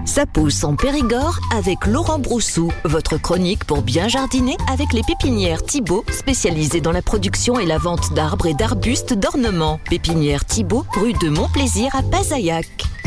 Ça pousse en Périgord avec Laurent Broussou. Votre chronique pour bien jardiner avec les pépinières Thibault, spécialisées dans la production et la vente d'arbres et d'arbustes d'ornement. Pépinière Thibault, rue de Montplaisir à Pazaillac.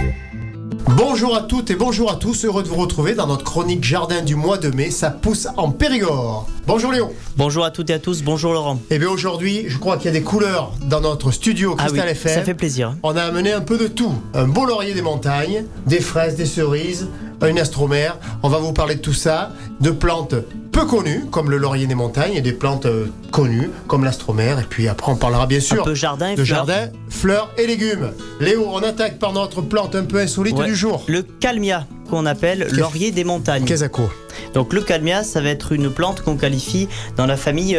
Bonjour à toutes et bonjour à tous, heureux de vous retrouver dans notre chronique jardin du mois de mai, ça pousse en Périgord. Bonjour Léo. Bonjour à toutes et à tous, bonjour Laurent. Et bien aujourd'hui, je crois qu'il y a des couleurs dans notre studio Cristal FM. Ça fait plaisir. On a amené un peu de tout, un beau laurier des montagnes, des fraises, des cerises, une astromère. On va vous parler de tout ça, de plantes peu connues comme le laurier des montagnes et des plantes connues comme l'astromère. Et puis après on parlera bien sûr un peu jardin et de fleurs. jardin, fleurs et légumes. Léo, on attaque par notre plante un peu insolite du jour. Le calmia, qu'on appelle laurier des montagnes. Qu'est-ce que Donc le calmia, ça va être une plante qu'on qualifie dans la famille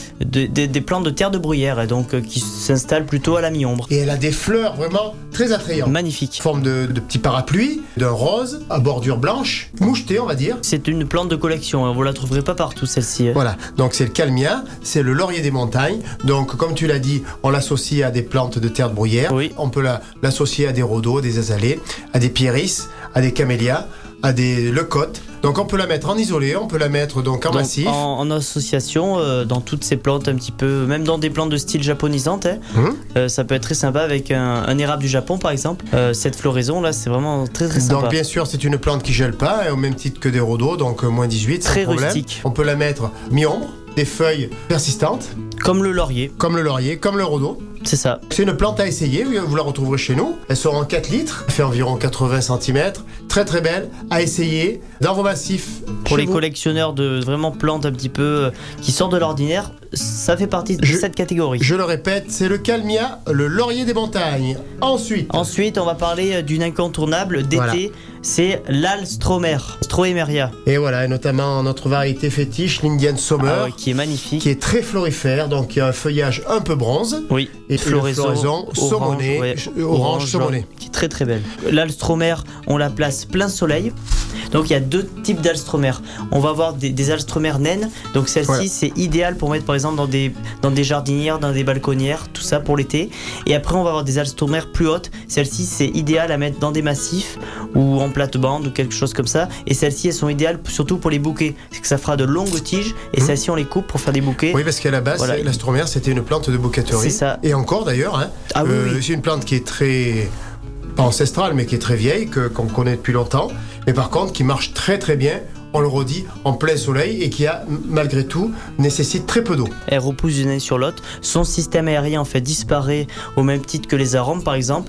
des plantes de terre de bruyère, et donc qui s'installe plutôt à la mi-ombre. Et elle a des fleurs vraiment très attrayantes. Magnifique. Forme de petits parapluies, d'un rose, à bordure blanche, mouchetée on va dire. C'est une plante de collection, vous la trouverez pas partout celle-ci. Voilà, donc c'est le calmia, c'est le laurier des montagnes. Donc comme tu l'as dit, on l'associe à des plantes de terre de bruyère. Oui. On peut l'associer à des rhodos, des azalées, à des pieris, à des camélias, à des leucotes. Donc on peut la mettre en isolé, on peut la mettre donc en massif. En association, dans toutes ces plantes un petit peu, même dans des plantes de style japonisante, ça peut être très sympa avec un érable du Japon par exemple. Cette floraison là, c'est vraiment très très sympa. Donc bien sûr c'est une plante qui gèle pas, au même titre que des rhodos, donc moins 18, très sans problème. rustique. On peut la mettre mi-ombre, des feuilles persistantes. Comme le laurier. Comme le laurier, comme le rhodo. C'est ça. C'est une plante à essayer, vous la retrouverez chez nous. Elle sort en 4 litres, elle fait environ 80 cm. Très très belle, à essayer dans vos massifs. Pour les collectionneurs de vraiment plantes un petit peu qui sortent de l'ordinaire, ça fait partie de cette catégorie. Je le répète, c'est le calmia, le laurier des montagnes. Ensuite, on va parler d'une incontournable d'été, c'est l'alstromère, Stroemeria. Et voilà, et notamment notre variété fétiche, l'Indian Summer, qui est magnifique. Qui est très florifère, donc il y a un feuillage un peu bronze. Oui. Et floraison saumonée, orange saumonée. Qui est très très belle. L'alstromère, on la place plein soleil. Donc il y a deux types d'alstromères. On va avoir des alstromères naines. Donc celle-ci c'est idéal pour mettre par exemple dans des jardinières, dans des balconnières, tout ça pour l'été. Et après on va avoir des alstromères plus hautes. Celle-ci c'est idéal à mettre dans des massifs ou en plate-bande ou quelque chose comme ça. Et celles-ci elles sont idéales surtout pour les bouquets. C'est que ça fera de longues tiges et celles-ci on les coupe pour faire des bouquets. Oui, parce qu'à la base l'alstromère c'était une plante de bouqueterie. C'est ça. Et encore d'ailleurs, c'est une plante qui est très pas ancestrale mais qui est très vieille, qu'on connaît depuis longtemps, mais par contre qui marche très très bien, on le redit, en plein soleil et qui a malgré tout nécessite très peu d'eau. Elle repousse d'une année sur l'autre. Son système aérien en fait disparaît au même titre que les arômes par exemple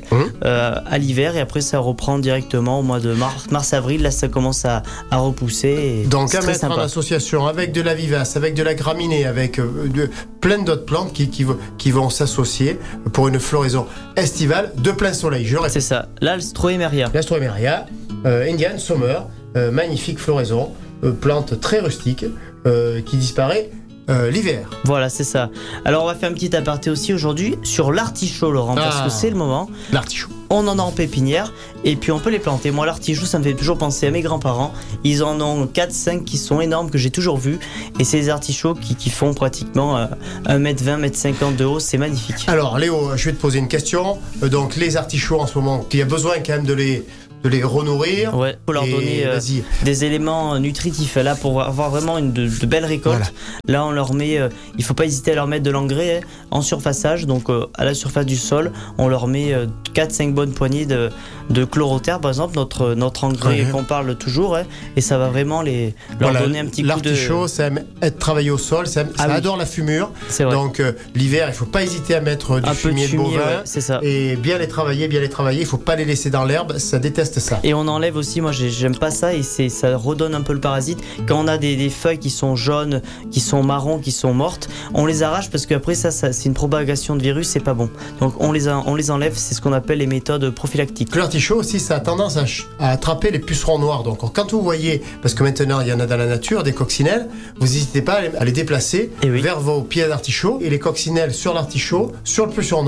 à l'hiver, et après ça reprend directement au mois de mars-avril. Là ça commence à repousser. Donc à mettre en association avec de la vivace, avec de la graminée, avec plein d'autres plantes qui vont s'associer pour une floraison estivale de plein soleil. Je répète. C'est ça, l'Alstroemeria. L'Alstroemeria, Indian Summer, magnifique floraison, plante très rustique qui disparaît l'hiver. Voilà, c'est ça. Alors on va faire un petit aparté aussi aujourd'hui sur l'artichaut, Laurent, parce que c'est le moment. L'artichaut. On en a en pépinière et puis on peut les planter. Moi l'artichaut ça me fait toujours penser à mes grands-parents. Ils en ont 4-5 qui sont énormes que j'ai toujours vus. Et c'est des artichauts qui font pratiquement 1m20, 1m50 de haut. C'est magnifique. Alors Léo, je vais te poser une question. Donc les artichauts en ce moment, il y a besoin quand même de les renourrir. Ouais, pour leur donner des éléments nutritifs là pour avoir vraiment de belles récoltes. Voilà. Là on leur met, il faut pas hésiter à leur mettre de l'engrais en surfaçage, donc à la surface du sol, on leur met 4-5 bonnes poignées de chlorotherme par exemple, notre engrais qu'on parle toujours, et ça va vraiment leur donner un petit coup de... L'artichaut, ça aime être travaillé au sol, ça adore la fumure. Donc l'hiver, il faut pas hésiter à mettre du fumier de bovin, c'est ça. Et bien les travailler, il faut pas les laisser dans l'herbe, ça déteste ça. Et on enlève aussi, moi j'aime pas ça, et ça redonne un peu le parasite. Quand on a des feuilles qui sont jaunes, qui sont marrons, qui sont mortes, on les arrache parce qu'après ça c'est une propagation de virus, c'est pas bon. Donc on les enlève, c'est ce qu'on appelle les méthodes prophylactiques. L'artichaut aussi, ça a tendance à attraper les pucerons noirs. Donc quand vous voyez, parce que maintenant il y en a dans la nature, des coccinelles, vous n'hésitez pas à les déplacer vers vos pieds d'artichaut, et les coccinelles sur l'artichaut, sur le puceron noir,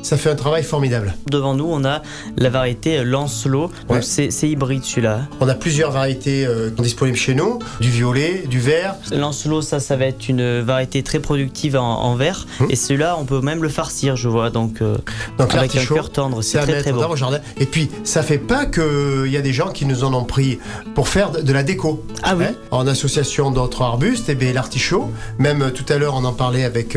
ça fait un travail formidable. Devant nous, on a la variété Lancelot. Ouais. Donc c'est hybride celui-là. On a plusieurs variétés disponibles chez nous, du violet, du vert. Lancelot, ça va être une variété très productive en vert. Et celui-là, on peut même le farcir, je vois. Donc avec un l'artichaut, cœur tendre, c'est c'est à très mettre très dans bon. vos jardins. Et puis, ça fait pas qu'il y a des gens qui nous en ont pris pour faire de la déco. Ah oui. En association d'autres arbustes, et bien l'artichaut, même tout à l'heure on en parlait avec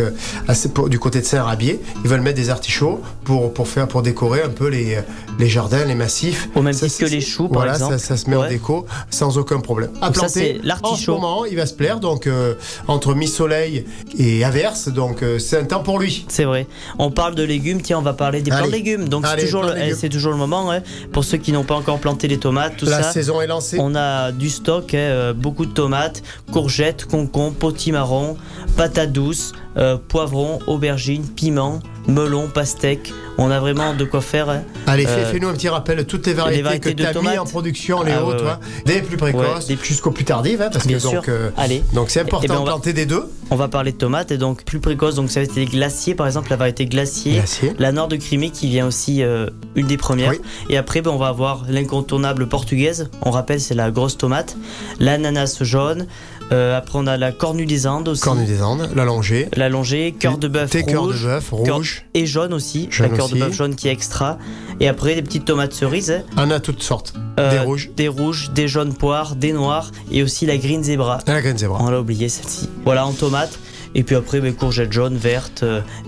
du côté de Saint-Rabier, ils veulent mettre des artichauts pour décorer un peu les jardins, les massifs. Au même titre que les choux, par exemple. Ça se met en déco sans aucun problème. À Donc ça, planter, c'est l'artichaut. en ce moment, il va se plaire, donc entre mi-soleil et averse, donc c'est un temps pour lui. C'est vrai. On parle de légumes, tiens, on va parler des plants de légumes. Donc Allez, c'est toujours le moment. Hein. Pour ceux qui n'ont pas encore planté les tomates, tout La ça. saison est lancée. On a du stock, beaucoup de tomates, courgettes, concombres, potimarron, patates douces, poivrons, aubergines, piments, melons, pastèques. On a vraiment de quoi faire. Hein. Allez, fais-nous un petit rappel de toutes les variétés que de tu as mis tomates. en production, Léo, toi. Des plus précoces jusqu'aux plus tardives, hein, parce Bien que sûr. Allez. Donc c'est important de planter des deux. On va parler de tomates et donc plus précoces, donc ça va être les glaciers, par exemple la variété glacier. La Nord de Crimée qui vient aussi une des premières. Oui. Et après on va avoir l'incontournable portugaise, on rappelle c'est la grosse tomate, l'ananas jaune, après on a la cornue des Andes aussi. Cornue des Andes, la longée. La longée, cœur de bœuf rouge. Et jaune aussi, la cœur de bœuf jaune qui est extra. Et après des petites tomates cerises. Hein. On a toutes sortes. Des rouges, des jaunes poires, des noirs et aussi la green zebra. La green zebra. On l'a oublié celle-ci. Voilà en tomates. Et puis après courgettes jaunes, vertes,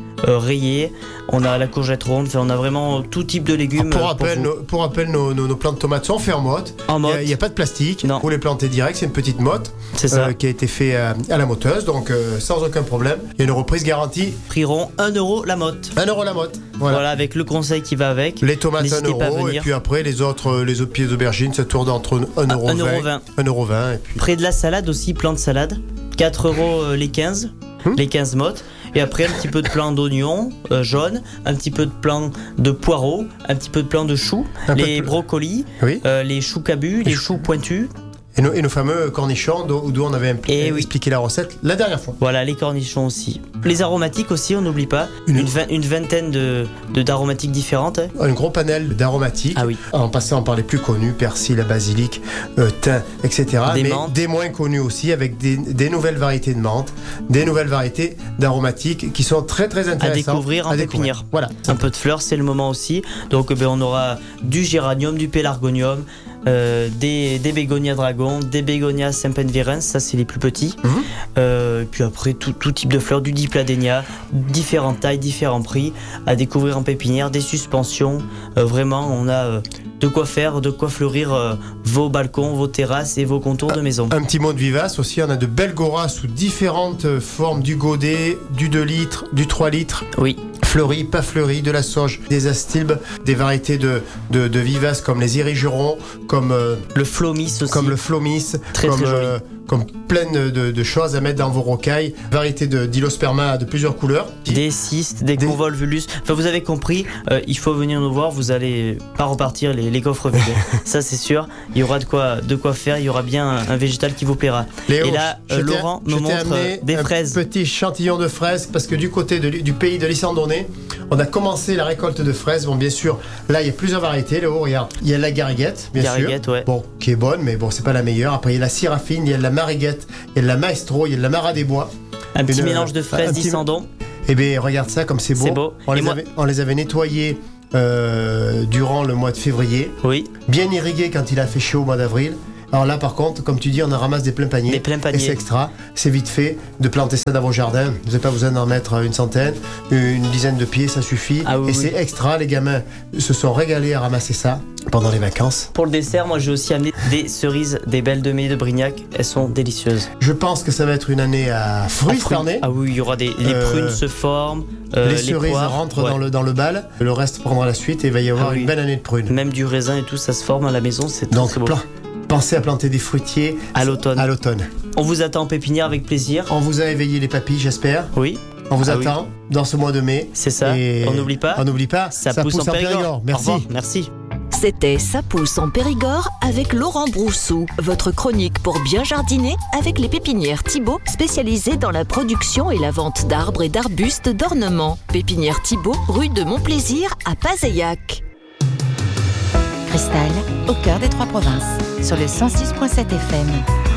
rayées. On a la courgette ronde. Enfin, on a vraiment tout type de légumes. Pour rappel, nos plants de tomates sont faits en motte. Il n'y a pas de plastique. Non. Vous les plantez direct. C'est une petite motte qui a été faite à la moteuse. Donc sans aucun problème. Il y a une reprise garantie. Prix rond, 1 € la motte. 1 € la motte. Voilà, avec le conseil qui va avec. Les tomates 1 €. Et puis après, les autres pieds d'aubergine, ça tourne entre 1,20 €. Et puis... Près de la salade aussi, plan de salade. 4 € les 15. Les 15 mottes. Et après un petit peu de plan d'oignons jaunes, un petit peu de plan de poireaux, un petit peu de plan de choux, les brocolis, les choux cabus, les choux pointus. Et nos fameux cornichons d'où on avait expliqué la recette la dernière fois. Voilà, les cornichons aussi. Les aromatiques aussi, on n'oublie pas. Une vingtaine d'aromatiques différentes. Hein. Un gros panel d'aromatiques. Ah oui. En passant par les plus connus, persil, basilic, thym, etc. Des moins connus aussi, avec des nouvelles variétés de menthe, des nouvelles variétés d'aromatiques qui sont très très intéressantes. À découvrir en pépinière. Voilà. Un peu de fleurs, c'est le moment aussi. Donc on aura du géranium, du pélargonium, des bégonias dragons, des bégonias sempenvirens, ça c'est les plus petits. Puis après tout type de fleurs, du dipladénia, différentes tailles, différents prix à découvrir en pépinière, des suspensions. Vraiment, on a de quoi faire, de quoi fleurir vos balcons, vos terrasses et vos contours de maison. Un petit mot de vivace aussi, on a de belles goras sous différentes formes, du godet, du 2 litres, du 3 litres. Oui. Fleuris, pas fleuris, de la sauge, des astilbes, des variétés de vivaces comme les irigerons, comme le flomis aussi. Comme le flomis, très joli. Comme plein de choses à mettre dans vos rocailles, variété d'ilosperma de plusieurs couleurs. Des cystes, des convolvulus. Enfin, vous avez compris, il faut venir nous voir, vous allez pas repartir les coffres vides. Ça, c'est sûr. Il y aura de quoi faire, il y aura bien un végétal qui vous plaira. Léo, et là, Laurent me montre des fraises. Un petit échantillon de fraises, parce que du côté du pays de l'Issandonnais, on a commencé la récolte de fraises. Bon, bien sûr, là, il y a plusieurs variétés. Léo, regarde. Il y a la gariguette, bien sûr. Ouais. Bon, qui est bonne, mais bon, c'est pas la meilleure. Après, il y a la syrafine, il y a la mariguette, il y a la maestro, il y a la mara des bois. Un petit mélange de fraises d'Issandon. Eh bien, regarde ça, comme c'est beau. C'est beau. On les avait nettoyés durant le mois de février. Oui. Bien irrigués quand il a fait chaud au mois d'avril. Alors là, par contre, comme tu dis, on en ramasse des pleins paniers. Des pleins paniers. Et c'est extra. C'est vite fait de planter ça dans vos jardins. Vous n'avez pas besoin d'en mettre une centaine, une dizaine de pieds, ça suffit. Ah oui, c'est extra. Les gamins se sont régalés à ramasser ça pendant les vacances. Pour le dessert, moi, j'ai aussi amené des cerises, des belles de mai de Brignac. Elles sont délicieuses. Je pense que ça va être une année à fruits cette année. Ah oui, il y aura les prunes se forment. Les cerises rentrent dans le bal. Le reste prendra la suite et il va y avoir une belle année de prunes. Même du raisin et tout, ça se forme à la maison. C'est très beau. Pensez à planter des fruitiers à l'automne. On vous attend en pépinière avec plaisir. On vous a éveillé les papilles, j'espère. Oui. On vous attend dans ce mois de mai. C'est ça. Et on n'oublie pas. On n'oublie pas. Ça pousse en Périgord. Merci. Merci. C'était Ça pousse en Périgord avec Laurent Broussou. Votre chronique pour bien jardiner avec les pépinières Thibaut, spécialisées dans la production et la vente d'arbres et d'arbustes d'ornement. Pépinière Thibaut, rue de Montplaisir à Pazeillac. Cristal, au cœur des 3 provinces, sur le 106.7 FM.